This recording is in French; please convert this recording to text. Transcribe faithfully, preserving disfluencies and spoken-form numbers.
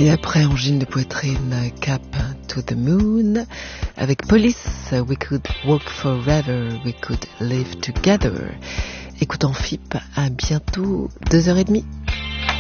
Et après, angine de poitrine, Cap to the Moon. Avec Police, We Could Walk Forever, We Could Live Together. Écoute en F I P, à bientôt, deux heures et demie.